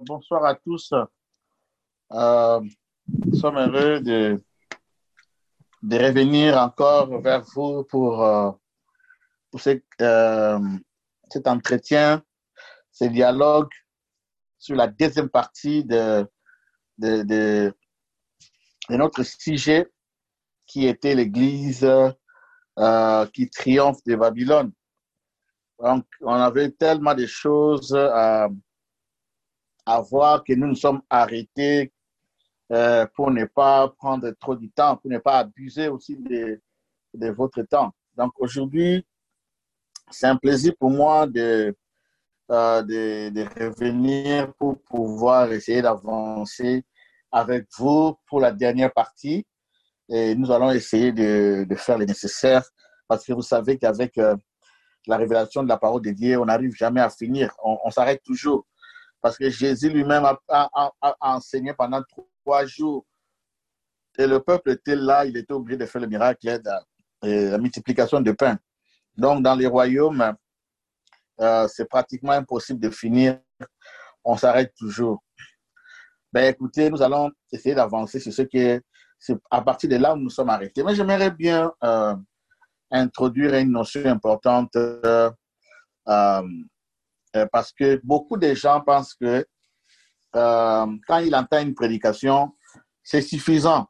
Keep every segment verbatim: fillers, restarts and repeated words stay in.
bonsoir à tous. Euh, nous sommes heureux de, de revenir encore vers vous pour, euh, pour ce, euh, cet entretien, ce dialogue sur la deuxième partie de, de, de, de notre sujet qui était l'Église euh, qui triomphe de Babylone. Donc, on avait tellement de choses à, à voir que nous nous sommes arrêtés euh, pour ne pas prendre trop de temps, pour ne pas abuser aussi de, de votre temps. Donc, aujourd'hui, c'est un plaisir pour moi de, euh, de, de revenir pour pouvoir essayer d'avancer avec vous pour la dernière partie. Et nous allons essayer de, de faire le nécessaire parce que vous savez qu'avec euh, la révélation de la parole de Dieu, on n'arrive jamais à finir. On, on s'arrête toujours. Parce que Jésus lui-même a, a, a, a enseigné pendant trois jours. Et le peuple était là, il était obligé de faire le miracle de la multiplication de pain. Donc, dans les royaumes, euh, c'est pratiquement impossible de finir. On s'arrête toujours. Ben, écoutez, nous allons essayer d'avancer sur ce qui est, c'est à partir de là où nous sommes arrêtés. Mais j'aimerais bien euh, introduire une notion importante euh, euh, parce que beaucoup de gens pensent que euh, quand ils entendent une prédication, c'est suffisant.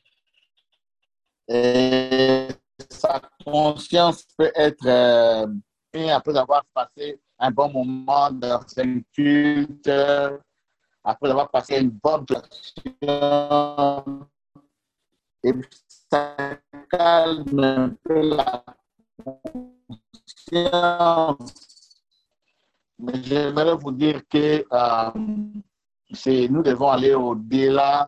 Et sa conscience peut être, euh, après avoir passé un bon moment dans un culte, après avoir passé une bonne question, et ça calme un peu la conscience. Mais j'aimerais vous dire que euh, c'est, nous devons aller au-delà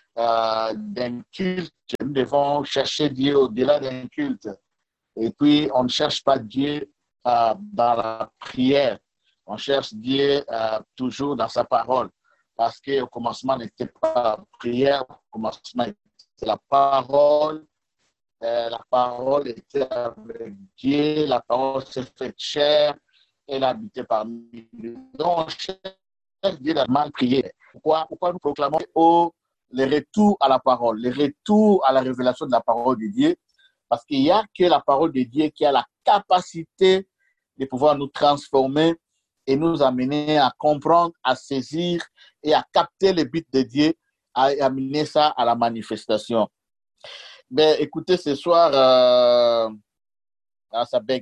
euh, d'un culte. Nous devons chercher Dieu au-delà d'un culte. Et puis, on ne cherche pas Dieu euh, dans la prière. On cherche Dieu euh, toujours dans sa parole. Parce qu'au commencement, n'était pas la prière. Au commencement, c'était la parole. Euh, la parole était avec Dieu. La parole s'est faite chair. Elle habitait parmi nous. Donc, on cherche Dieu dans mal prier. Pourquoi, pourquoi nous proclamons au le retour à la parole, le retour à la révélation de la parole de Dieu, parce qu'il n'y a que la parole de Dieu qui a la capacité de pouvoir nous transformer et nous amener à comprendre, à saisir et à capter le but de Dieu, à amener ça à la manifestation. Ben, écoutez, ce soir, euh, ah, ça bègue.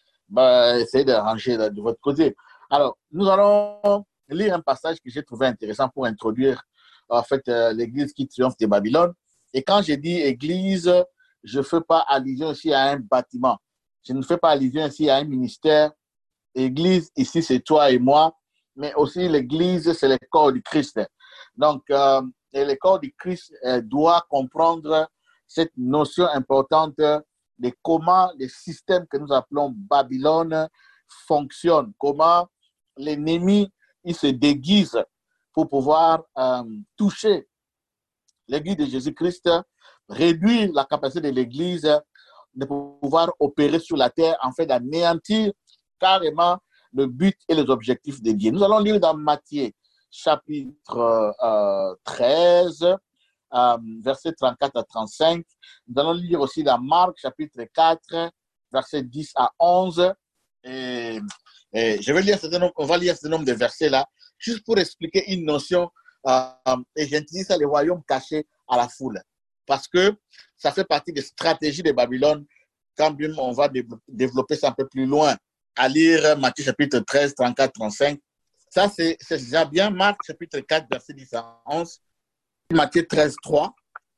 Ben, essayez de ranger de votre côté. Alors, nous allons lire un passage que j'ai trouvé intéressant pour introduire en fait, euh, l'église qui triomphe de Babylone. Et quand je dis église, je ne fais pas allusion ici à un bâtiment. Je ne fais pas allusion ici à un ministère. Église, ici, c'est toi et moi. Mais aussi, l'église, c'est le corps du Christ. Donc, euh, et le corps du Christ euh, doit comprendre cette notion importante de comment le système que nous appelons Babylone fonctionne. Comment l'ennemi, il se déguise pour pouvoir euh, toucher l'Église de Jésus-Christ, réduire la capacité de l'Église de pouvoir opérer sur la terre, en fait d'anéantir carrément le but et les objectifs de Dieu. Nous allons lire dans Matthieu, chapitre euh, treize, euh, versets trente-quatre à trente-cinq. Nous allons lire aussi dans Marc, chapitre quatre, versets dix à onze. Et, et je vais lire ce nombre, on va lire ce nombre de versets là, juste pour expliquer une notion, euh, et j'utilise ça, le royaume caché à la foule. Parce que ça fait partie des stratégies de Babylone, quand bien on va développer ça un peu plus loin. À lire Matthieu chapitre treize, trente-quatre, trente-cinq. Ça, c'est déjà bien. Marc chapitre quatre, verset dix à onze. Matthieu treize, trois.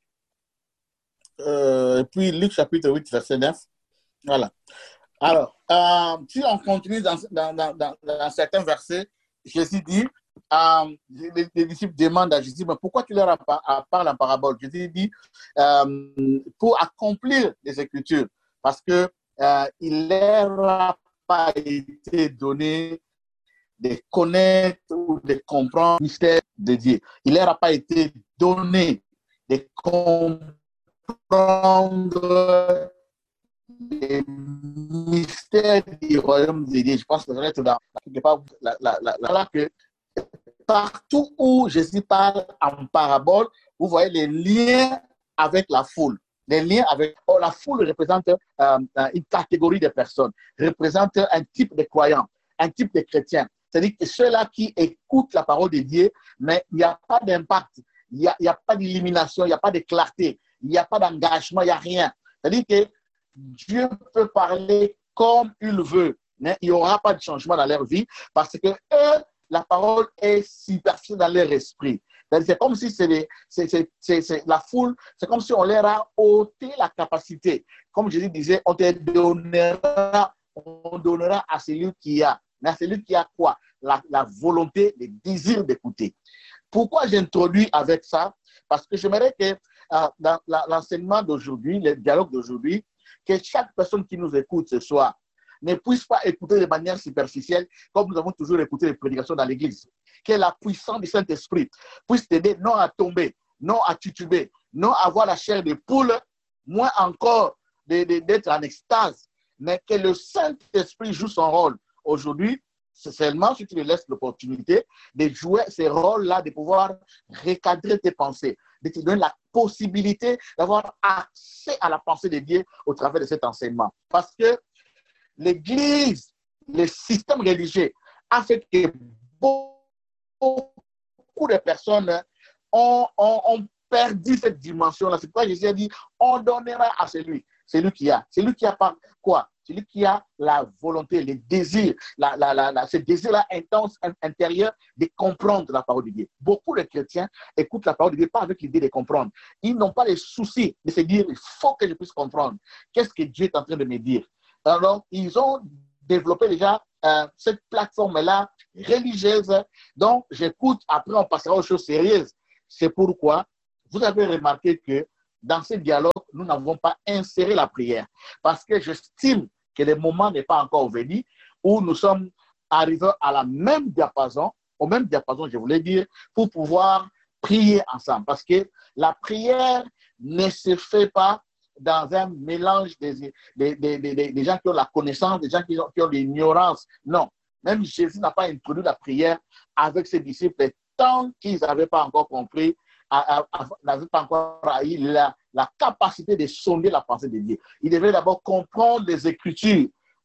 Euh, et puis Luc chapitre huit, verset neuf. Voilà. Alors, euh, si on continue dans, dans, dans, dans, dans certains versets, Jésus dit, euh, les, les disciples demandent à Jésus, mais pourquoi tu leur parles en parabole? Jésus dit, euh, pour accomplir les Écritures, parce que euh, il leur a pas été donné de connaître ou de comprendre le mystère de Dieu. Il leur a pas été donné de comprendre les mystères du royaume de Dieu. Je pense que ça va être dans quelque part là, là, là, là que partout où Jésus parle en parabole, vous voyez les liens avec la foule. Les liens avec oh, la foule représente euh, une catégorie de personnes, représente un type de croyants, un type de chrétiens. C'est-à-dire que ceux-là qui écoutent la parole de Dieu, mais il n'y a pas d'impact, il n'y a, a pas d'illumination, il n'y a pas de clarté, il n'y a pas d'engagement, il n'y a rien. C'est-à-dire que Dieu peut parler comme il veut, mais il n'y aura pas de changement dans leur vie parce que eux, la parole est superficielle dans leur esprit. C'est comme si c'est, c'est, c'est, c'est, c'est la foule, c'est comme si on leur a ôté la capacité. Comme Jésus disait, on te donnera, on donnera à celui qui a. Mais à celui qui a quoi? La, la volonté, le désir d'écouter. Pourquoi j'introduis avec ça? Parce que j'aimerais que euh, dans la, l'enseignement d'aujourd'hui, le dialogue d'aujourd'hui, que chaque personne qui nous écoute ce soir ne puisse pas écouter de manière superficielle, comme nous avons toujours écouté les prédications dans l'Église. Que la puissance du Saint-Esprit puisse t'aider non à tomber, non à tituber, non à avoir la chair de poule, moins encore de, de, d'être en extase, mais que le Saint-Esprit joue son rôle. Aujourd'hui, c'est seulement si tu lui laisses l'opportunité de jouer ces rôles-là, de pouvoir recadrer tes pensées, de te donner la possibilité d'avoir accès à la pensée de Dieu au travers de cet enseignement. Parce que l'Église, le système religieux a fait que beaucoup de personnes ont, ont, ont perdu cette dimension-là. C'est pourquoi Jésus a dit, on donnera à celui, celui qui a. Celui qui a par quoi? Celui qui a la volonté, le désir, la, la, la, la, ce désir-là intense intérieur de comprendre la parole de Dieu. Beaucoup de chrétiens écoutent la parole de Dieu pas avec l'idée de comprendre. Ils n'ont pas le souci de se dire, il faut que je puisse comprendre. Qu'est-ce que Dieu est en train de me dire? Alors, ils ont développé déjà euh, cette plateforme-là religieuse. Donc, j'écoute, après on passera aux choses sérieuses. C'est pourquoi vous avez remarqué que dans ce dialogue, nous n'avons pas inséré la prière. Parce que j'estime que le moment n'est pas encore venu où nous sommes arrivés à la même diapason, au même diapason, je voulais dire, pour pouvoir prier ensemble. Parce que la prière ne se fait pas dans un mélange des, des, des, des, des gens qui ont la connaissance, des gens qui ont, qui ont l'ignorance. Non. Même Jésus n'a pas introduit la prière avec ses disciples tant qu'ils n'avaient pas encore compris, n'avaient pas encore eu la, la capacité de sonder la pensée de Dieu. Il devait d'abord comprendre les Écritures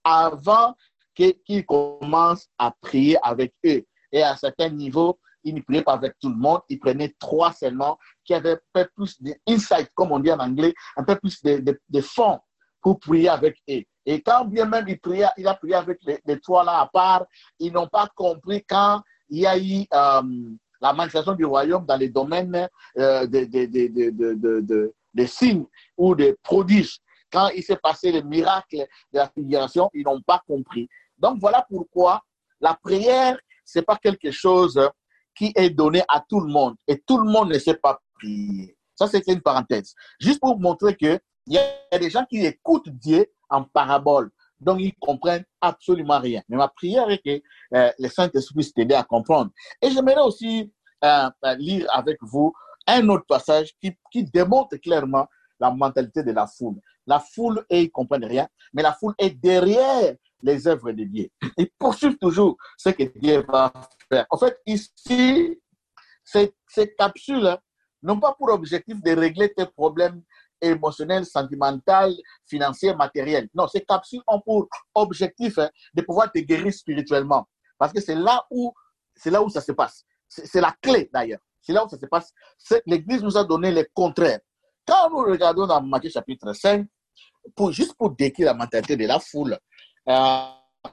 avant qu'ils commencent à prier avec eux. Et à un certain niveau, il ne priait pas avec tout le monde, il prenait trois seulement qui avaient un peu plus d'insight, comme on dit en anglais, un peu plus de, de, de fond pour prier avec eux. Et quand bien même il, priait, il a prié avec les, les trois là à part, ils n'ont pas compris quand il y a eu euh, la manifestation du royaume dans les domaines euh, des de, de, de, de, de, de, de signes ou des prodiges. Quand il s'est passé le miracle de la figuration, ils n'ont pas compris. Donc voilà pourquoi la prière, ce n'est pas quelque chose qui est donné à tout le monde. Et tout le monde ne sait pas prier. Ça, c'est une parenthèse. Juste pour vous montrer qu'il y a des gens qui écoutent Dieu en parabole. Donc, ils ne comprennent absolument rien. Mais ma prière est que euh, le Saint-Esprit puisse t'aider à comprendre. Et j'aimerais aussi euh, lire avec vous un autre passage qui, qui démontre clairement la mentalité de la foule. La foule, et ils ne comprennent rien, mais la foule est derrière les œuvres de Dieu. Ils poursuivent toujours ce que Dieu va faire. En fait, ici, ces, ces capsules n'ont pas pour objectif de régler tes problèmes émotionnels, sentimentaux, financiers, matériels. Non, ces capsules ont pour objectif hein, de pouvoir te guérir spirituellement. Parce que c'est là où, c'est là où ça se passe. C'est, c'est la clé d'ailleurs. C'est là où ça se passe. C'est, L'Église nous a donné le contraire. Quand nous regardons dans Matthieu chapitre cinq, pour, juste pour décrire la mentalité de la foule, euh,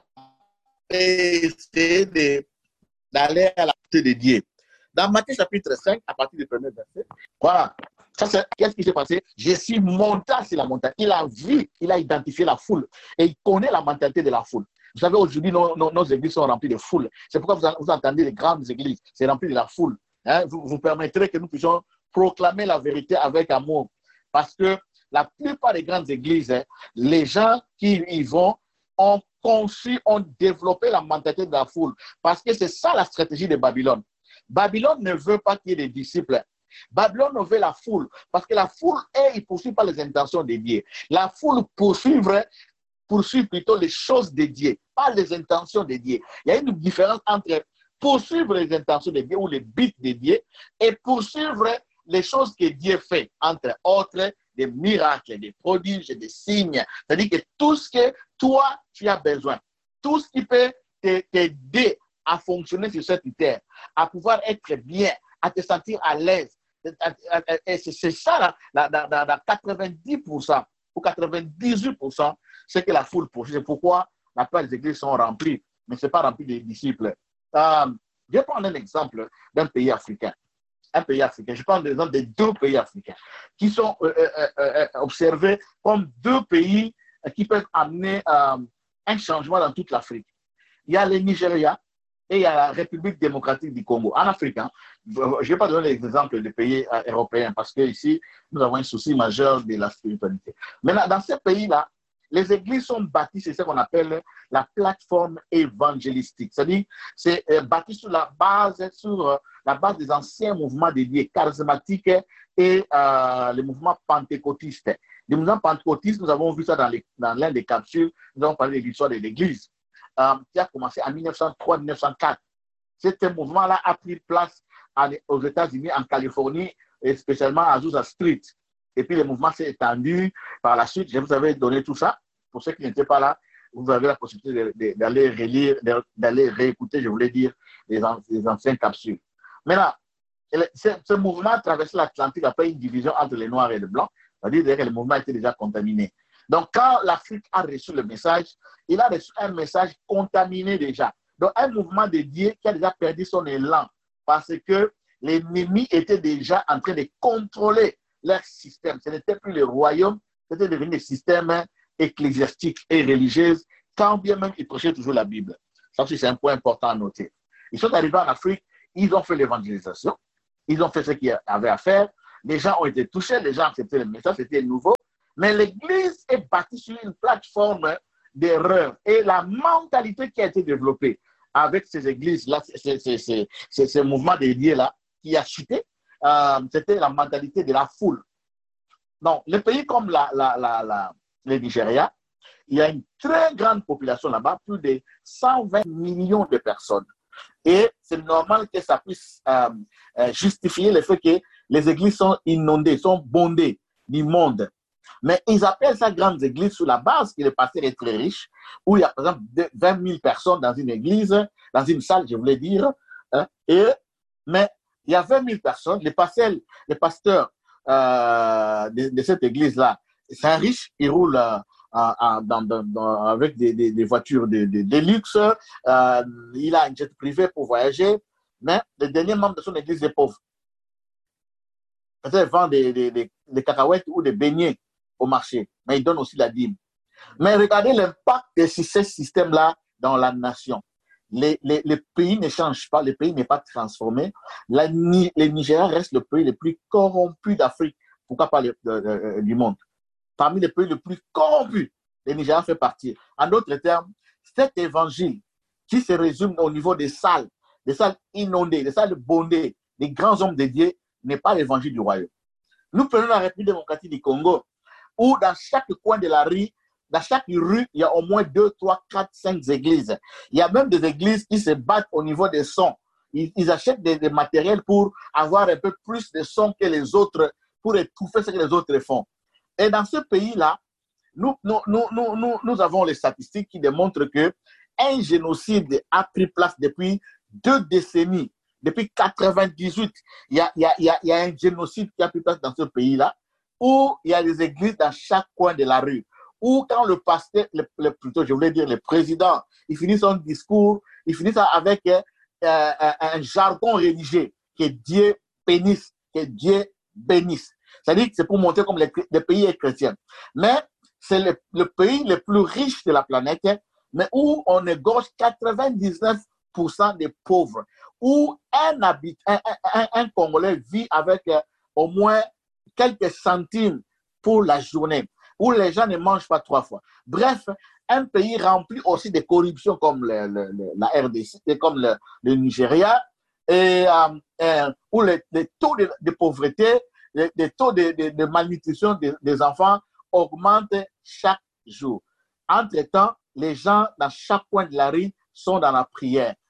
essayer de, d'aller à la volonté de Dieu. Dans Matthieu chapitre cinq, à partir du premier verset, voilà. Ça, c'est, qu'est-ce qui s'est passé? Jésus monta sur la montagne. Il a vu, il a identifié la foule et il connaît la mentalité de la foule. Vous savez, aujourd'hui, nos, nos, nos églises sont remplies de foule. C'est pourquoi vous, vous entendez les grandes églises, c'est rempli de la foule. Hein? Vous, vous permettrez que nous puissions proclamer la vérité avec amour. Parce que la plupart des grandes églises, hein, les gens qui y vont ont conçu, ont développé la mentalité de la foule. Parce que c'est ça la stratégie de Babylone. Babylone ne veut pas qu'il y ait des disciples. Babylone veut la foule. Parce que la foule, elle, il ne poursuit pas les intentions de Dieu. La foule poursuit, poursuit plutôt les choses de Dieu, pas les intentions de Dieu. Il y a une différence entre poursuivre les intentions de Dieu ou les buts de Dieu et poursuivre les choses que Dieu fait, entre autres des miracles, des prodiges, des signes. C'est-à-dire que tout ce que toi, tu as besoin, tout ce qui peut t'aider à fonctionner sur cette terre, à pouvoir être bien, à te sentir à l'aise. Et c'est ça, là, dans quatre-vingt-dix pour cent ou quatre-vingt-dix-huit pour cent, c'est que la foule poursuit. C'est pourquoi la plupart des églises sont remplies, mais ce n'est pas rempli de disciples. Euh, je vais prendre un exemple d'un pays africain. Un pays africain. Je prends l'exemple des deux pays africains qui sont euh, euh, euh, observés comme deux pays qui peuvent amener euh, un changement dans toute l'Afrique. Il y a le Nigeria et il y a la République démocratique du Congo. En Afrique, hein, je ne vais pas donner l'exemple des pays euh, européens parce qu'ici, nous avons un souci majeur de la spiritualité. Maintenant, dans ces pays-là, les églises sont bâties, c'est ce qu'on appelle la plateforme évangélistique. C'est-à-dire, c'est euh, bâti sur la base, sur euh, la base des anciens mouvements dédiés charismatiques et euh, les mouvements pentecôtistes. Les mouvements pentecôtistes, nous avons vu ça dans l'un des capsules, nous avons parlé de l'histoire de l'Église, euh, qui a commencé en mille neuf cent trois mille neuf cent quatre. Ce mouvement-là a pris place en, aux États-Unis, en Californie, et spécialement à Azusa Street. Et puis le mouvement s'est étendu par la suite. Je vous avais donné tout ça. Pour ceux qui n'étaient pas là, vous avez la possibilité d'aller relire, d'aller réécouter, je voulais dire, les, an, les anciennes capsules. Maintenant, ce, ce mouvement a traversé l'Atlantique après une division entre les Noirs et les Blancs. C'est-à-dire que le mouvement était déjà contaminé. Donc, quand l'Afrique a reçu le message, il a reçu un message contaminé déjà. Donc, un mouvement de Dieu qui a déjà perdu son élan parce que l'ennemi était déjà en train de contrôler leur système. Ce n'était plus le royaume, c'était devenu des systèmes ecclésiastiques et religieux, quand bien même ils prêchaient toujours la Bible. Ça aussi, c'est un point important à noter. Ils sont arrivés en Afrique, ils ont fait l'évangélisation, ils ont fait ce qu'ils avaient à faire, les gens ont été touchés, les gens acceptaient le message, c'était nouveau, mais l'Église est bâtie sur une plateforme d'erreur et la mentalité qui a été développée avec ces églises-là, ces, ces, ces, ces, ces mouvements dédiés-là, qui a chuté, euh, c'était la mentalité de la foule. Donc, les pays comme la, la, la, la, le Nigeria, il y a une très grande population là-bas, plus de cent vingt millions de personnes. Et c'est normal que ça puisse euh, euh, justifier le fait que les églises sont inondées, sont bondées du monde. Mais ils appellent ça grandes églises sur la base que le pasteur est très riche, où il y a par exemple vingt mille personnes dans une église, dans une salle, je voulais dire. Hein, et, mais il y a vingt mille personnes, les pasteurs, les pasteurs euh, de, de cette église-là, c'est un riche, il roule euh, dans, dans, dans, avec des, des, des voitures de, de, de luxe, euh, il a une jet privé pour voyager, mais le dernier membre de son église est pauvre. Peut-être il vend des, des, des, des cacahuètes ou des beignets au marché, mais il donne aussi la dîme. Mais regardez l'impact de ce système-là dans la nation. Les, les, les pays ne changent pas, le pays n'est pas transformé. La, le Nigeria reste le pays le plus corrompu d'Afrique, pourquoi pas le, de, de, de, du monde. Parmi les pays les plus corrompus, le Nigeria fait partie. En d'autres termes, cet évangile qui se résume au niveau des salles, des salles inondées, des salles bondées, des grands hommes de Dieu, n'est pas l'évangile du royaume. Nous prenons la République démocratique du Congo, où dans chaque coin de la rue, dans chaque rue, il y a au moins deux, trois, quatre, cinq églises. Il y a même des églises qui se battent au niveau des sons. Ils, ils achètent des, des matériels pour avoir un peu plus de sons que les autres, pour étouffer ce que les autres font. Et dans ce pays-là, nous, nous, nous, nous, nous, nous avons les statistiques qui démontrent qu'un génocide a pris place depuis deux décennies. Depuis quatre-vingt-dix-huit, il y a, il y a, il y a, il y a un génocide qui a pris place dans ce pays-là, où il y a des églises dans chaque coin de la rue. Où quand le pasteur, le, le, plutôt je voulais dire le président, il finit son discours, il finit ça avec euh, un, un jargon religieux, que Dieu bénisse, que Dieu bénisse. C'est-à-dire que c'est pour montrer comme le, le pays est chrétien. Mais c'est le, le pays le plus riche de la planète, mais où on égorge quatre-vingt-dix-neuf pour cent des pauvres, où un, habit, un, un, un Congolais vit avec euh, au moins quelques centimes pour la journée, où les gens ne mangent pas trois fois. Bref, un pays rempli aussi de corruption comme le, le, le, la R D C, comme le, le Nigeria, et, euh, euh, où les, les taux de, de pauvreté, les, les taux de, de, de malnutrition des, des enfants augmentent chaque jour. Entre-temps, les gens dans chaque coin de la rue sont dans la prière.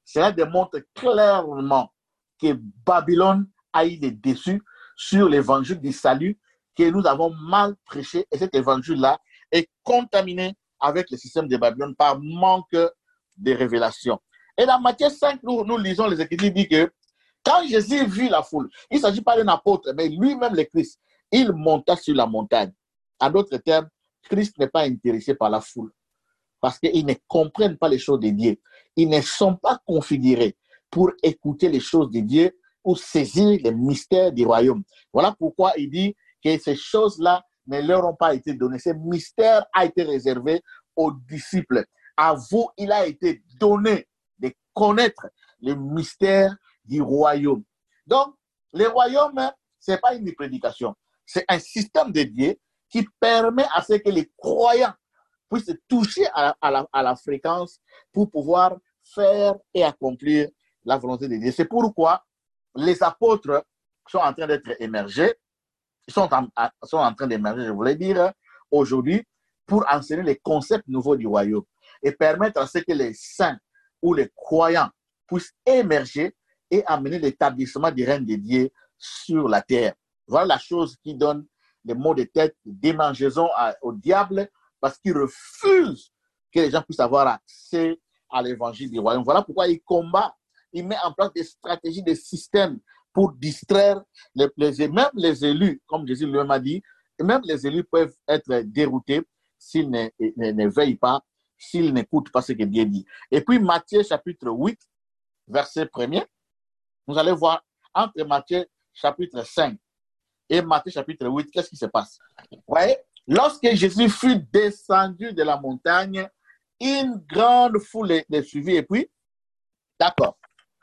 cela démontre clairement que Babylone a eu des déçus sur l'évangile du salut que nous avons mal prêché, et cet évangile-là est contaminé avec le système de Babylone par manque de révélation. Et dans Matthieu cinq, nous, nous lisons les Écritures qui disent que quand Jésus vit la foule, il ne s'agit pas d'un apôtre, mais lui-même le Christ, il monta sur la montagne. En d'autres termes, Christ n'est pas intéressé par la foule parce qu'ils ne comprennent pas les choses de Dieu. Ils ne sont pas configurés pour écouter les choses de Dieu ou saisir les mystères du royaume. Voilà pourquoi il dit que ces choses-là ne leur ont pas été données. Ce mystère a été réservé aux disciples. À vous, il a été donné de connaître le mystère du royaume. Donc, le royaume, ce n'est pas une prédication. C'est un système de Dieu qui permet à ce que les croyants puissent toucher à, à, la, à la fréquence pour pouvoir faire et accomplir la volonté de Dieu. C'est pourquoi les apôtres sont en train d'être émergés, sont en, sont en train d'émerger, je voulais dire, aujourd'hui, pour enseigner les concepts nouveaux du royaume et permettre à ce que les saints ou les croyants puissent émerger et amener l'établissement du règne de Dieu sur la terre. Voilà la chose qui donne les maux de tête, démangeaison au diable, parce qu'il refuse que les gens puissent avoir accès à l'évangile du royaume. Voilà pourquoi il combat, il met en place des stratégies, des systèmes pour distraire les, les, même les élus, comme Jésus lui-même a dit, et même les élus peuvent être déroutés s'ils ne, ne, ne veillent pas, s'ils n'écoutent pas ce que Dieu dit. Et puis Matthieu chapitre huit, verset premier, vous allez voir entre Matthieu chapitre cinq et Matthieu chapitre huit, qu'est-ce qui se passe? Vous voyez, lorsque Jésus fut descendu de la montagne, une grande foule le suivit. Et puis, d'accord,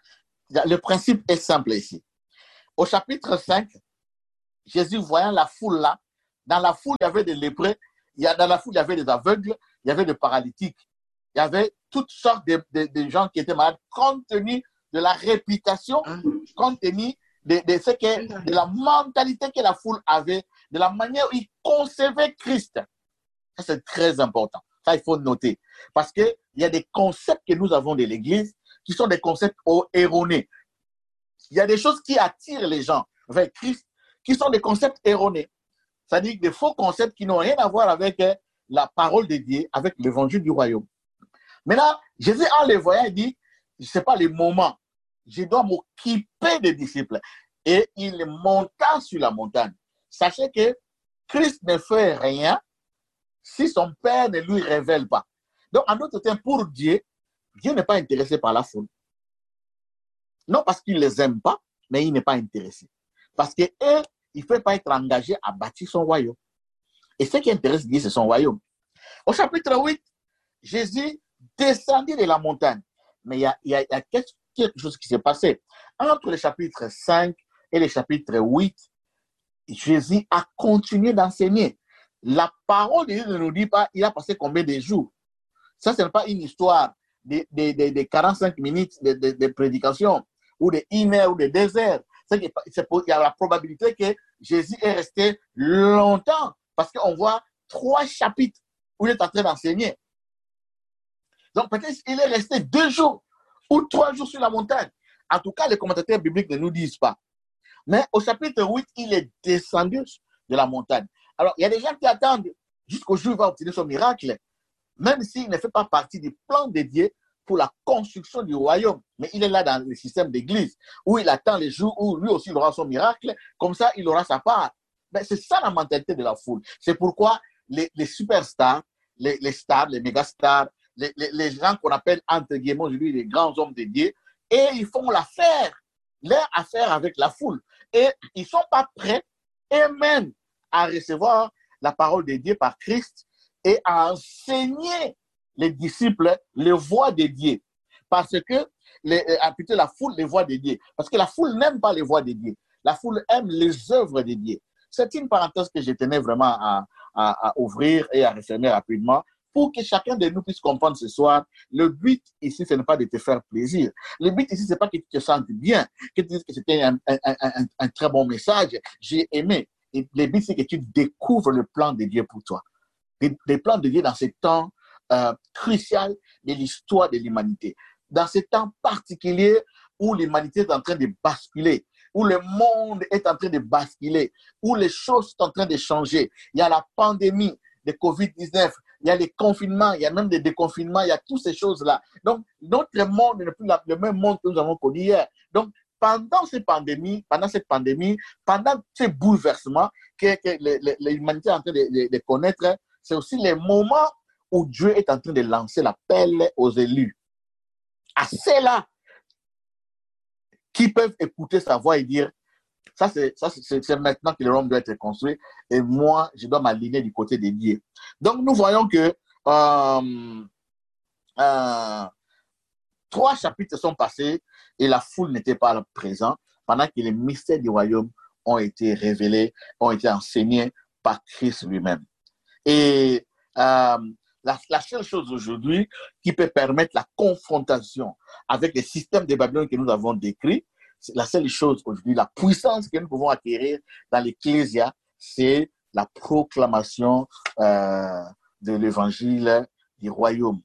le principe est simple ici. Au chapitre cinq, Jésus voyant la foule là, dans la foule, il y avait des lépreux, il y a, dans la foule, il y avait des aveugles, il y avait des paralytiques, il y avait toutes sortes de, de, de gens qui étaient malades, compte tenu de la réputation, compte tenu de, de, ce que, de la mentalité que la foule avait, de la manière où ils concevaient Christ. Ça, c'est très important. Ça, il faut noter. Parce qu'il y a des concepts que nous avons de l'Église qui sont des concepts erronés. Il y a des choses qui attirent les gens vers Christ qui sont des concepts erronés. C'est-à-dire des faux concepts qui n'ont rien à voir avec la parole de Dieu, avec l'évangile du royaume. Maintenant, Jésus, en les voyant, il dit, ce n'est pas le moment. Je dois m'occuper des disciples. Et il monta sur la montagne. Sachez que Christ ne fait rien si son Père ne lui révèle pas. Donc, en d'autres termes, pour Dieu, Dieu n'est pas intéressé par la foule. Non parce qu'il ne les aime pas, mais il n'est pas intéressé. Parce qu'il ne peut pas être engagé à bâtir son royaume. Et ce qui intéresse Dieu, c'est son royaume. Au chapitre huit, Jésus descendit de la montagne. Mais il y a, il y a, il y a quelque chose qui s'est passé. Entre le chapitre cinq et le chapitre huit, Jésus a continué d'enseigner. La parole de Dieu ne nous dit pas il a passé combien de jours. Ça, ce n'est pas une histoire de, de, de, de quarante-cinq minutes de, de, de prédication ou de une heure ou de deux heures. C'est que, c'est pour, il y a la probabilité que Jésus est resté longtemps parce qu'on voit trois chapitres où il est en train d'enseigner. Donc peut-être qu'il est resté deux jours ou trois jours sur la montagne. En tout cas, les commentateurs bibliques ne nous disent pas. Mais au chapitre huit, il est descendu de la montagne. Alors, il y a des gens qui attendent jusqu'au jour où il va obtenir son miracle, même s'il ne fait pas partie du plan de Dieu pour la construction du royaume. Mais il est là dans le système d'église, où il attend les jours où lui aussi il aura son miracle, comme ça il aura sa part. Mais c'est ça la mentalité de la foule. C'est pourquoi les, les superstars, les, les stars, les mégastars, les, les, les gens qu'on appelle entre guillemets aujourd'hui les grands hommes de Dieu, et ils font l'affaire, leur affaire avec la foule. Et ils ne sont pas prêts eux-mêmes à recevoir la parole de Dieu par Christ et à enseigner les disciples les voies de Dieu. Parce que, les, plutôt la foule, les voies de Dieu. Parce que la foule n'aime pas les voies de Dieu. La foule aime les œuvres de Dieu. C'est une parenthèse que je tenais vraiment à, à, à ouvrir et à refermer rapidement pour que chacun de nous puisse comprendre ce soir. Le but ici, ce n'est pas de te faire plaisir. Le but ici, ce n'est pas que tu te sentes bien, que tu dises que c'était un, un, un, un très bon message. J'ai aimé. Et le but, c'est que tu découvres le plan de Dieu pour toi. Le plan de Dieu dans ce temps euh, crucial de l'histoire de l'humanité. dans ces temps particuliers où l'humanité est en train de basculer, où le monde est en train de basculer, où les choses sont en train de changer. Il y a la pandémie de covid dix-neuf, il y a les confinements, il y a même des déconfinements, il y a toutes ces choses-là. Donc, notre monde n'est plus le même monde que nous avons connu hier. Donc, pendant cette pandémie, pendant cette pandémie, pendant ces bouleversements que, que l'humanité est en train de, de, de connaître, c'est aussi les moments où Dieu est en train de lancer l'appel aux élus. À ceux-là qui peuvent écouter sa voix et dire, ça c'est maintenant que le royaume doit être construit et moi, je dois m'aligner du côté des dieux. Donc, nous voyons que euh, euh, trois chapitres sont passés et la foule n'était pas présente pendant que les mystères du royaume ont été révélés, ont été enseignés par Christ lui-même. Et euh, la, la seule chose aujourd'hui qui peut permettre la confrontation avec les systèmes de Babylone que nous avons décrits, la seule chose aujourd'hui, la puissance que nous pouvons acquérir dans l'Ecclésia, c'est la proclamation euh, de l'évangile du royaume.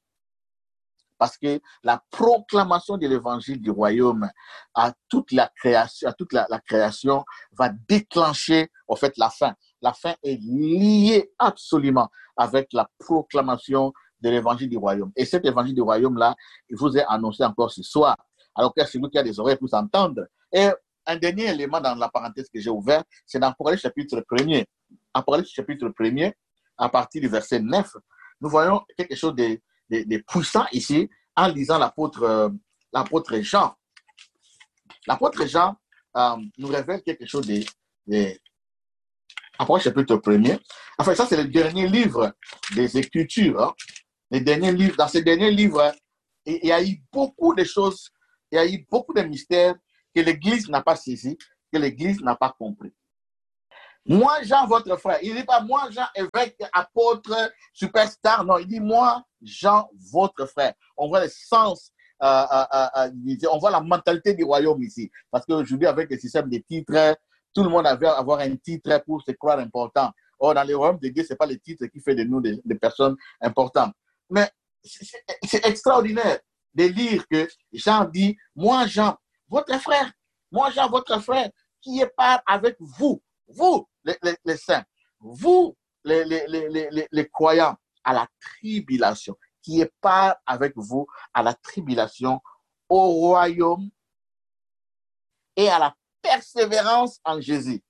Parce que la proclamation de l'évangile du royaume à toute la création, à toute la, la création va déclencher en fait la fin. La fin est liée absolument avec la proclamation de l'évangile du royaume. Et cet évangile du royaume-là, il vous est annoncé encore ce soir. Alors que celui qui a des oreilles pour s'entendre. Et un dernier élément dans la parenthèse que j'ai ouvert, c'est dans Apocalypse chapitre premier. Apocalypse chapitre premier, à partir du verset neuf, nous voyons quelque chose de, de, de puissant ici en lisant l'apôtre euh, l'apôtre Jean. L'apôtre Jean euh, nous révèle quelque chose de, de Apocalypse chapitre premier. Enfin, ça, c'est le dernier livre des Écritures. Hein. Les derniers livres, dans ces derniers livres, il y a eu beaucoup de choses, il y a eu beaucoup de mystères que l'Église n'a pas saisi, que l'Église n'a pas compris. Moi, Jean, votre frère, il ne dit pas moi, Jean, évêque, apôtre, superstar, non, il dit moi, Jean, votre frère. On voit le sens, euh, euh, euh, on voit la mentalité du royaume ici. Parce qu'aujourd'hui, avec le système des titres, tout le monde avait avoir un titre pour se croire important. Or, dans les royaumes de Dieu, ce n'est pas le titre qui fait de nous des, des personnes importantes. Mais c'est extraordinaire de lire que Jean dit, moi Jean, votre frère, moi Jean, votre frère, qui est part avec vous, vous les, les, les saints, vous les, les, les, les, les croyants à la tribulation, qui est part avec vous à la tribulation, au royaume et à la persévérance en Jésus.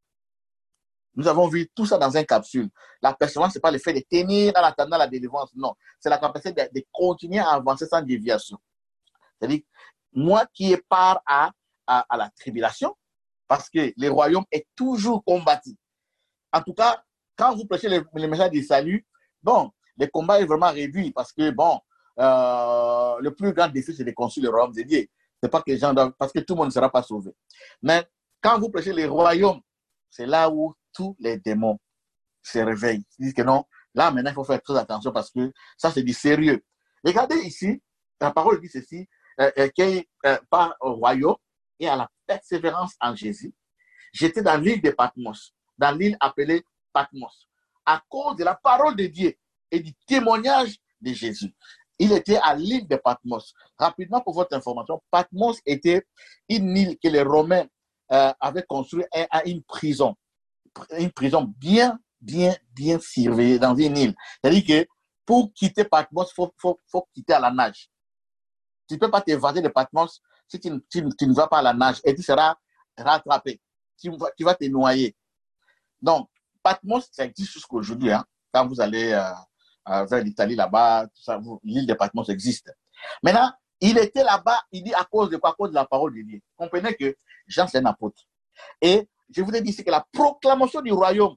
Nous avons vu tout ça dans une capsule. La persévérance, ce n'est pas le fait de tenir en attendant la délivrance, non. C'est la capacité de, de continuer à avancer sans déviation. C'est-à-dire, moi qui ai part à, à, à la tribulation, parce que le royaume est toujours combattu. En tout cas, quand vous prêchez le, le message du salut, bon, le combat est vraiment réduit parce que, bon, euh, le plus grand défi, c'est de construire le royaume de Dieu. C'est pas que les gens doivent, parce que tout le monde ne sera pas sauvé. Mais quand vous prêchez le royaume, c'est là où tous les démons se réveillent. Ils disent que non, là maintenant il faut faire très attention parce que ça c'est du sérieux. Regardez ici, la parole dit ceci, euh, euh, qui euh, part au royaume et à la persévérance en Jésus. J'étais dans l'île de Patmos, dans l'île appelée Patmos, à cause de la parole de Dieu et du témoignage de Jésus. Il était à l'île de Patmos. Rapidement pour votre information, Patmos était une île que les Romains euh, avaient construite à une prison. Une prison bien, bien, bien surveillée dans une île. C'est-à-dire que pour quitter Patmos, il faut, faut, faut quitter à la nage. Tu ne peux pas t'évader de Patmos si tu, tu, tu ne vas pas à la nage et tu seras rattrapé. Tu, tu vas te noyer. Donc, Patmos, ça existe jusqu'à aujourd'hui. Hein. Quand vous allez euh, euh, vers l'Italie là-bas, l'île de Patmos existe. Maintenant, il était là-bas, il dit à cause de quoi? À cause de la parole de Dieu. Comprenez que Jean, c'est un apôtre. Et je vous ai dit ici que la proclamation du royaume,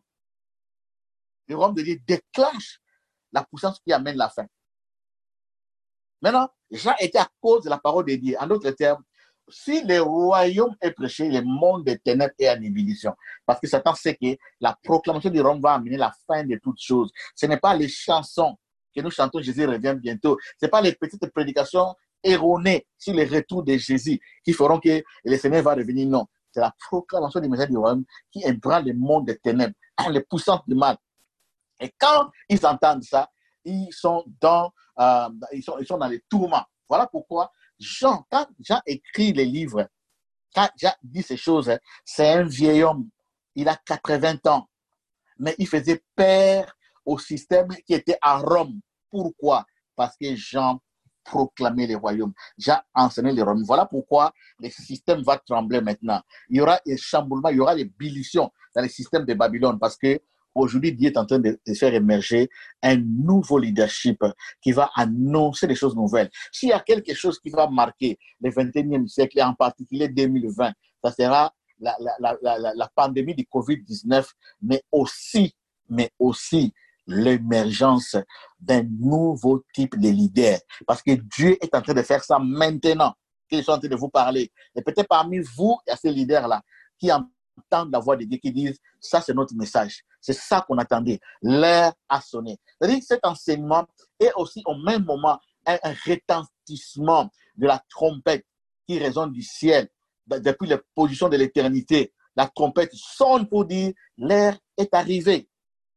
du royaume de Dieu déclenche la puissance qui amène la fin. Maintenant, Jean était à cause de la parole de Dieu. En d'autres termes, si le royaume est prêché, le monde des ténèbres est en ébullition. Parce que Satan sait que la proclamation du royaume va amener la fin de toutes choses. Ce n'est pas les chansons que nous chantons, Jésus revient bientôt. Ce n'est pas les petites prédications erronées sur le retour de Jésus qui feront que le Seigneur va revenir. Non. C'est la proclamation du message du royaume qui ébranle le monde des ténèbres, les puissances du mal. Et quand ils entendent ça, ils sont dans, euh, ils sont, ils sont dans les tourments. Voilà pourquoi Jean, quand Jean écrit les livres, quand Jean dit ces choses, c'est un vieil homme, il a quatre-vingts ans, mais il faisait peur au système qui était à Rome. Pourquoi? Parce que Jean proclamait les royaumes. Jean enseignait les royaumes. Voilà pourquoi le système va trembler maintenant. Il y aura des chamboulements, il y aura des billutions dans le système de Babylone parce que aujourd'hui, Dieu est en train de, de faire émerger un nouveau leadership qui va annoncer des choses nouvelles. S'il y a quelque chose qui va marquer le vingt et unième siècle et en particulier deux mille vingt, ça sera la, la, la, la, la pandémie du covid dix-neuf, mais aussi, mais aussi l'émergence d'un nouveau type de leader. Parce que Dieu est en train de faire ça maintenant, qu'ils sont en train de vous parler. Et peut-être parmi vous, il y a ces leaders-là qui entendent la voix de Dieu, qui disent, ça c'est notre message. C'est ça qu'on attendait. L'heure a sonné. C'est-à-dire que cet enseignement est aussi au même moment un, un retentissement de la trompette qui résonne du ciel depuis les positions de l'éternité. La trompette sonne pour dire, l'heure est arrivée.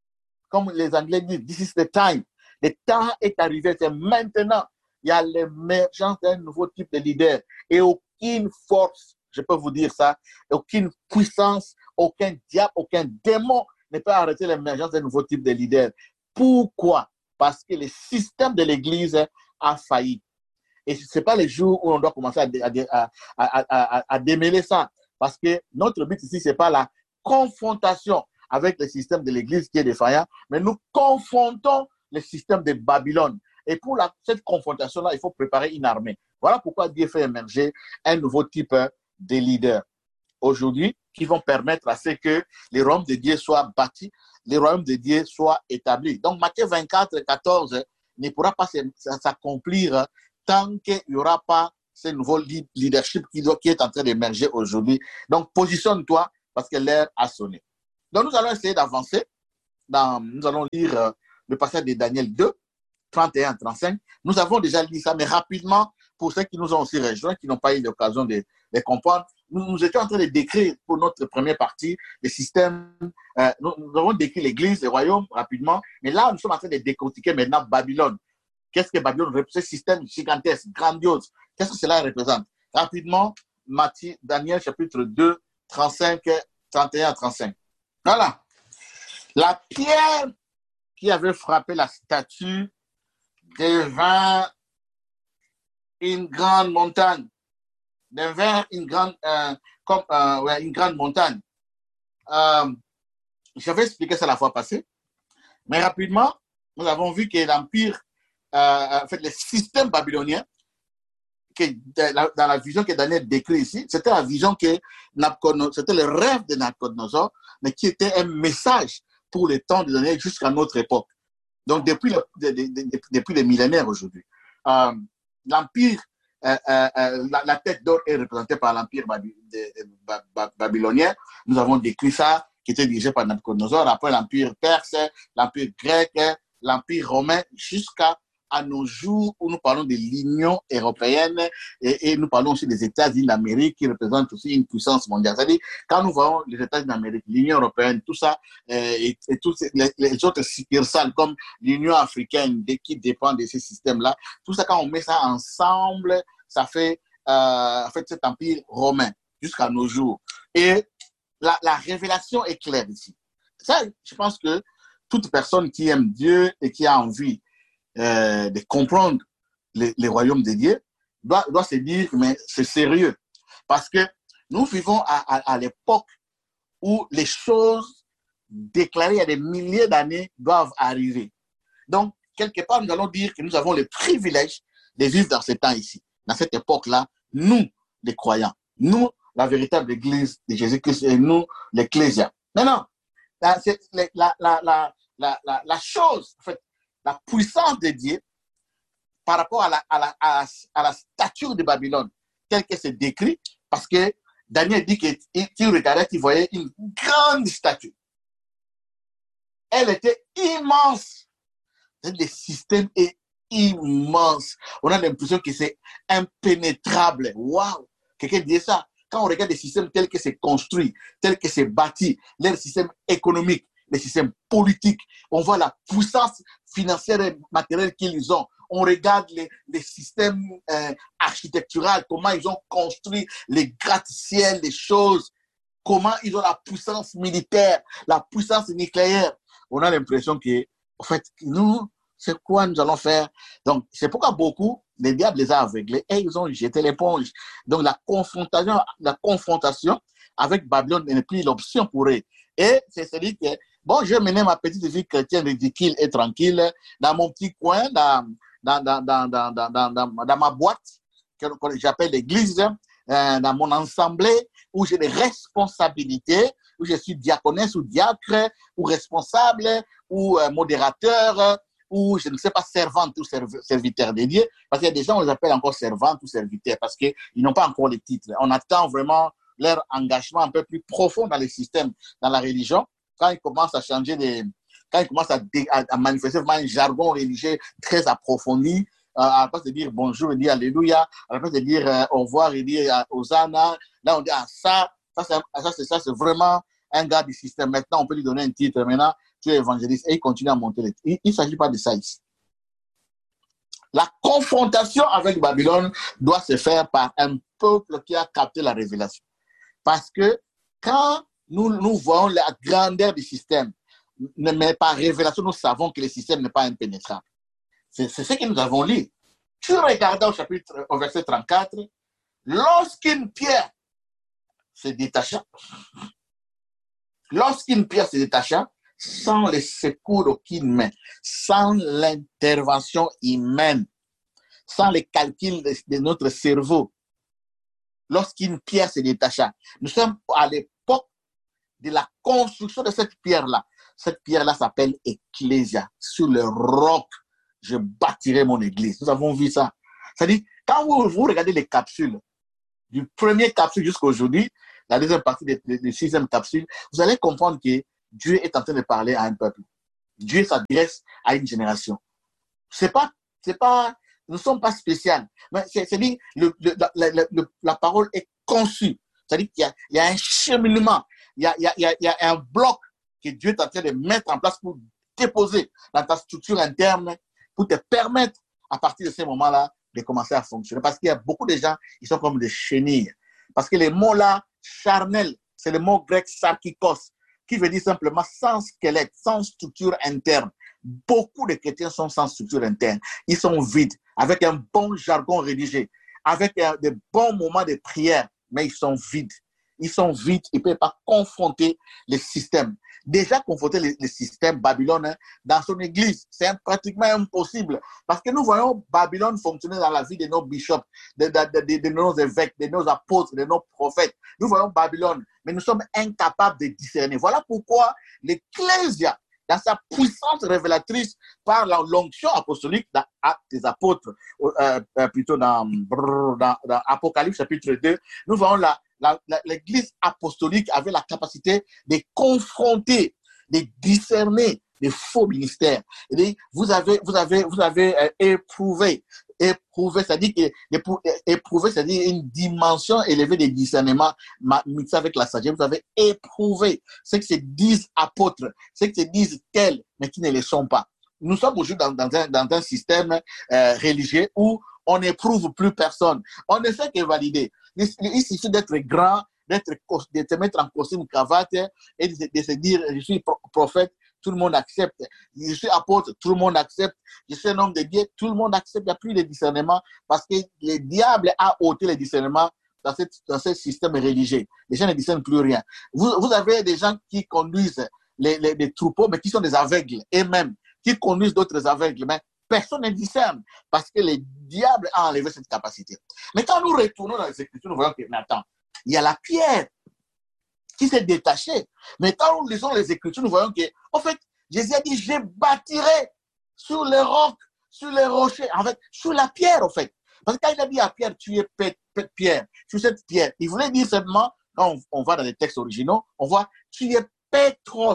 Comme les Anglais disent, this is the time. Le temps est arrivé, c'est maintenant. Il y a l'émergence d'un nouveau type de leader. Et aucune force, je peux vous dire ça, aucune puissance, aucun diable, aucun démon ne peut arrêter l'émergence d'un nouveau type de leader. Pourquoi? Parce que le système de l'Église a failli. Et ce n'est pas le jour où on doit commencer à, à, à, à, à démêler ça. Parce que notre but ici, ce n'est pas la confrontation avec le système de l'Église qui est défaillant, mais nous confrontons le système de Babylone. Et pour la, cette confrontation-là, il faut préparer une armée. Voilà pourquoi Dieu fait émerger un nouveau type de leader aujourd'hui qui vont permettre à ce que les royaumes de Dieu soient bâtis, les royaumes de Dieu soient établis. Donc Matthieu vingt-quatre, quatorze ne pourra pas s'accomplir tant qu'il n'y aura pas ce nouveau leadership qui, doit, qui est en train d'émerger aujourd'hui. Donc positionne-toi parce que l'heure a sonné. Donc, nous allons essayer d'avancer. Nous allons lire euh, le passage de Daniel deux, trente et un à trente-cinq. Nous avons déjà lu ça, mais rapidement, pour ceux qui nous ont aussi rejoints, qui n'ont pas eu l'occasion de, de comprendre, nous, nous étions en train de décrire pour notre première partie le système. Euh, nous, nous avons décrit l'Église, les royaumes, rapidement. Mais là, nous sommes en train de décortiquer maintenant Babylone. Qu'est-ce que Babylone représente? Ce système gigantesque, grandiose. Qu'est-ce que cela représente? Rapidement, Matthieu, Daniel, chapitre deux, trente-cinq, trente et un à trente-cinq. Voilà. La pierre qui avait frappé la statue devint une grande montagne. Devint une grande, euh, comme, euh, ouais, une grande montagne. Euh, J'avais expliqué ça la fois passée. Mais rapidement, nous avons vu que l'Empire, euh, en fait, le système babylonien, que dans la vision que Daniel décrit ici, c'était la vision que c'était le rêve de Nabucodonosor, mais qui était un message pour le temps de Daniel jusqu'à notre époque. Donc, depuis, le, de, de, de, depuis les millénaires aujourd'hui, euh, l'empire, euh, euh, la, la tête d'or est représentée par l'empire baby, de, de, de, babylonien. Nous avons décrit ça, qui était dirigé par Nabucodonosor, après l'empire perse, l'empire grec, l'empire romain, jusqu'à à nos jours où nous parlons de l'Union européenne et, et nous parlons aussi des États-Unis d'Amérique qui représentent aussi une puissance mondiale. C'est-à-dire, quand nous voyons les États-Unis d'Amérique, l'Union européenne, tout ça, euh, et, et tous les, les autres succursales comme l'Union africaine qui dépend de ces systèmes-là, tout ça, quand on met ça ensemble, ça fait, euh, en fait cet empire romain jusqu'à nos jours. Et la, la révélation est claire ici. Ça, je pense que toute personne qui aime Dieu et qui a envie Euh, de comprendre les, les royaumes de Dieu, doit, doit se dire, mais c'est sérieux. Parce que nous vivons à, à, à l'époque où les choses déclarées il y a des milliers d'années doivent arriver. Donc, quelque part, nous allons dire que nous avons le privilège de vivre dans ce temps ici, dans cette époque-là, nous, les croyants, nous, la véritable Église de Jésus-Christ et nous, l'Ecclésia. Maintenant, la, la, la, la, la, la, la chose, en fait, la puissance de Dieu par rapport à la, à la, à la, à la statue de Babylone, telle que c'est décrit, parce que Daniel dit qu'il regardait, qu'il voyait une grande statue. Elle était immense. Le système est immense. On a l'impression que c'est impénétrable. Waouh! Quelqu'un dit ça. Quand on regarde les systèmes tels que c'est construit, tels que c'est bâti, leur système économique, les systèmes politiques, on voit la puissance financière et matérielle qu'ils ont. on regarde les, les systèmes euh, architecturaux, comment ils ont construit les gratte-ciel, les choses, comment ils ont la puissance militaire, la puissance nucléaire. On a l'impression que, en fait, nous, c'est quoi nous allons faire? Donc, c'est pourquoi beaucoup, les diables les ont aveuglés et ils ont jeté l'éponge. Donc, la confrontation, la confrontation avec Babylone n'est plus l'option pour eux. Et c'est celui que, bon, je menais ma petite vie chrétienne ridicule et tranquille dans mon petit coin, dans, dans, dans, dans, dans, dans, dans, dans, dans ma boîte, que, que j'appelle l'église, euh, dans mon assemblée, où j'ai des responsabilités, où je suis diaconesse ou diacre, ou responsable, ou euh, modérateur, ou je ne sais pas, servante ou serviteur de Dieu, parce qu'il y a des gens, on les appelle encore servante ou serviteur, parce qu'ils n'ont pas encore les titres. On attend vraiment leur engagement un peu plus profond dans les systèmes, dans la religion, quand ils commencent à changer, les, quand ils commencent à, à, à manifester vraiment un jargon religieux très approfondi, euh, à la place de dire bonjour et dire alléluia, à la place de dire euh, au revoir et dire euh, hosanna, là on dit ah, ça, ça c'est, ça, c'est, ça c'est vraiment un gars du système. Maintenant, on peut lui donner un titre, maintenant, tu es évangéliste, et il continue à monter les titres. Il ne s'agit pas de ça ici. La confrontation avec Babylone doit se faire par un peuple qui a capté la révélation. Parce que quand nous, nous voyons la grandeur du système, mais par révélation, nous savons que le système n'est pas impénétrable. C'est, c'est ce que nous avons lu. Tu regardes au chapitre, au verset trente-quatre, lorsqu'une pierre se détacha, lorsqu'une pierre se détacha, sans le secours d'aucune main, sans l'intervention humaine, sans les calculs de, de notre cerveau, lorsqu'une pierre se détacha. Nous sommes à l'époque de la construction de cette pierre-là. Cette pierre-là s'appelle Ecclésia. Sur le roc, je bâtirai mon église. Nous avons vu ça. C'est-à-dire, quand vous, vous regardez les capsules, du premier capsule jusqu'à aujourd'hui, la deuxième partie de la sixième capsule, vous allez comprendre que Dieu est en train de parler à un peuple. Dieu s'adresse à une génération. C'est pas, c'est pas, nous ne sommes pas spéciaux. Mais c'est, c'est-à-dire, le, le, la, la, la, la parole est conçue. C'est-à-dire qu'il y a, il y a un cheminement, il y a, il y a, il y a, il y a un bloc que Dieu est en train de mettre en place pour déposer dans ta structure interne, pour te permettre, à partir de ce moment-là, de commencer à fonctionner. Parce qu'il y a beaucoup de gens, ils sont comme des chenilles. Parce que les mots-là, charnel, c'est le mot grec sarkikos, qui veut dire simplement sans squelette, sans structure interne. Beaucoup de chrétiens sont sans structure interne. Ils sont vides, avec un bon jargon rédigé, avec un, de bons moments de prière, mais ils sont vides. Ils sont vides, ils ne peuvent pas confronter le système. Déjà confronter le, le système Babylone hein, dans son église, c'est pratiquement impossible. Parce que nous voyons Babylone fonctionner dans la vie de nos bishops, de, de, de, de nos évêques, de nos apôtres, de nos prophètes. Nous voyons Babylone, mais nous sommes incapables de discerner. Voilà pourquoi l'Ecclésia, dans sa puissance révélatrice par la l'onction apostolique dans Actes des apôtres, euh, euh, plutôt dans, dans, dans Apocalypse chapitre deux, nous voyons la, la, la, l'Église apostolique avait la capacité de confronter, de discerner les faux ministères. Et vous avez, vous avez, vous avez euh, éprouvé, éprouvé, c'est-à-dire que éprouvé, c'est-à-dire une dimension élevée de discernement mixée avec la sagesse. Vous avez éprouvé ce que se disent apôtres, ce que se disent tels, mais qui ne le sont pas. Nous sommes aujourd'hui dans, dans, un, dans un système euh, religieux où on n'éprouve plus personne. On ne fait que valider. Il, il suffit d'être grand, d'être, de se mettre en costume, cravate et de, de se dire je suis prophète. Tout le monde accepte. Je suis apôtre, tout le monde accepte. Je suis un homme de Dieu, tout le monde accepte. Il n'y a plus de discernement parce que le diable a ôté le discernement dans, cette, dans ce système religieux. Les gens ne discernent plus rien. Vous, vous avez des gens qui conduisent les, les, les troupeaux, mais qui sont des aveugles, et même qui conduisent d'autres aveugles. Mais personne ne discerne parce que le diable a enlevé cette capacité. Mais quand nous retournons dans les Écritures, nous voyons que, mais attends, il y a la pierre qui s'est détaché. Mais quand nous lisons les Écritures, nous voyons que, en fait, Jésus a dit, je bâtirai sur les rocs, sur les rochers, en fait, sur la pierre, en fait. Parce que quand il a dit à Pierre, tu es pierre, sur cette pierre, il voulait dire seulement, quand on, on va dans les textes originaux, on voit, tu es Pétros.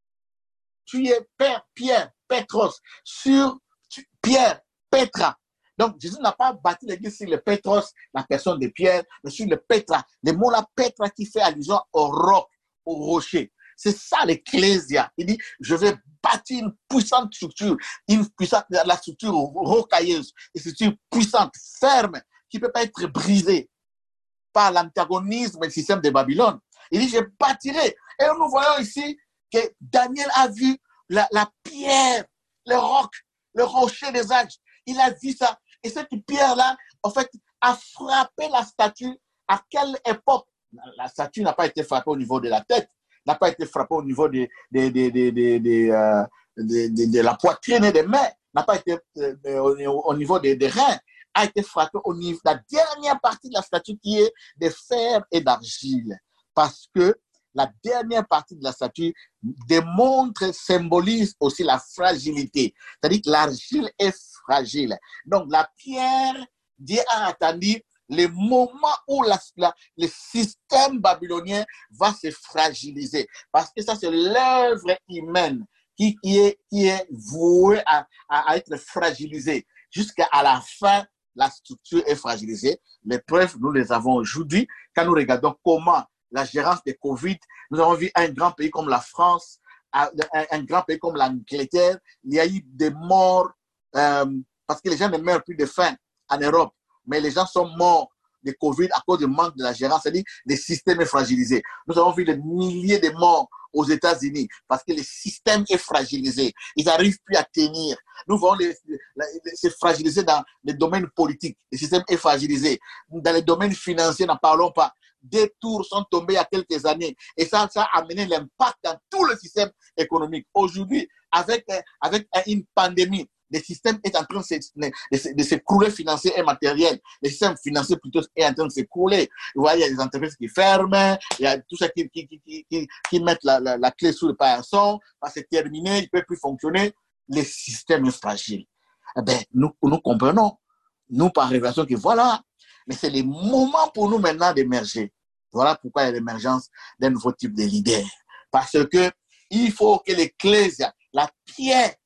Tu es Père, Pierre, Pétros, sur tu, Pierre, Pétra. Donc, Jésus n'a pas bâti l'église sur le Pétros, la personne de Pierre, mais sur le Pétra. Le mot là, Pétra, qui fait allusion au roc, au rocher. C'est ça l'ecclésia. Il dit, je vais bâtir une puissante structure, une puissante, la structure rocailleuse, une structure puissante, ferme, qui ne peut pas être brisée par l'antagonisme du système de Babylone. Il dit, je bâtirai. Et nous voyons ici que Daniel a vu la, la pierre, le roc, le rocher des âges. Il a vu ça. Et cette pierre-là, en fait, a frappé la statue. À quelle époque? La statue n'a pas été frappée au niveau de la tête, n'a pas été frappée au niveau de, de, de, de, de, de, euh, de, de, de la poitrine et des mains, n'a pas été euh, au, au niveau des, des reins, a été frappée au niveau de la dernière partie de la statue qui est de fer et d'argile. Parce que la dernière partie de la statue démontre, symbolise aussi la fragilité. C'est-à-dire que l'argile est fragile. Donc la pierre, Dieu a attendu le moment où la, la, le système babylonien va se fragiliser. Parce que ça, c'est l'œuvre humaine qui, qui, est, qui est vouée à, à, à être fragilisée. Jusqu'à la fin, la structure est fragilisée. Les preuves, nous les avons aujourd'hui. Quand nous regardons comment la gérance de Covid, nous avons vu un grand pays comme la France, un, un grand pays comme l'Angleterre, il y a eu des morts euh, parce que les gens ne meurent plus de faim en Europe. Mais les gens sont morts de Covid à cause du manque de la gérance, c'est-à-dire le système est fragilisé. Nous avons vu des milliers de morts aux États-Unis parce que le système est fragilisé. Ils n'arrivent plus à tenir. Nous voyons les, les, les, c'est fragilisé dans les domaines politiques. Le système est fragilisé. Dans les domaines financiers, n'en parlons pas. Des tours sont tombés il y a quelques années et ça, ça a amené l'impact dans tout le système économique. Aujourd'hui, avec, avec une pandémie, le système est en train de s'écrouler financier et matériel. Le système financier plutôt est en train de s'écrouler. Vous voyez, il y a des entreprises qui ferment, il y a tout ça qui, qui, qui, qui, qui mettent la, la, la clé sous le paillasson, c'est terminé, il ne peut plus fonctionner. Le système est fragile. Eh bien, nous, nous comprenons, nous par révélation, que voilà, mais c'est le moment pour nous maintenant d'émerger. Voilà pourquoi il y a l'émergence d'un nouveau type de leader. Parce que il faut que l'ecclésia, la pierre